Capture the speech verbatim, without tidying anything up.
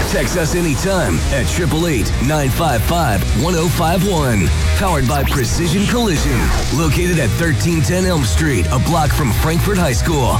Text us anytime at eight eight eight, nine five five, one oh five one. Powered by Precision Collision. Located at thirteen ten Elm Street, a block from Frankfort High School.